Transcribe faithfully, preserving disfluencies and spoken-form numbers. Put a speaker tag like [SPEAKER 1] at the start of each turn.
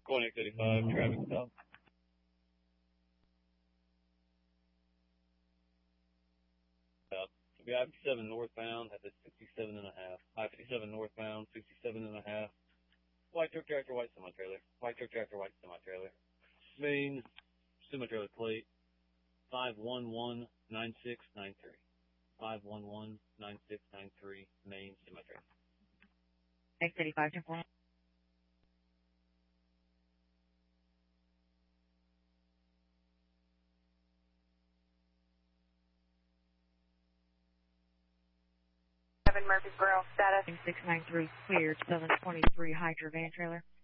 [SPEAKER 1] Going X eighty-five, traffic stop. Uh, we I fifty-seven northbound at the sixty-seven and a half. I fifty-seven northbound, sixty-seven and a half. White truck tractor, white semi-trailer. White truck tractor, white semi-trailer. Main semi-trailer plate five one one nine six nine three. five one one nine six nine three, main semi-trailer.
[SPEAKER 2] X eighty-five, ten four.
[SPEAKER 3] Murfreesboro, status.
[SPEAKER 2] six nine three, cleared, seven twenty-three, Hydra van trailer.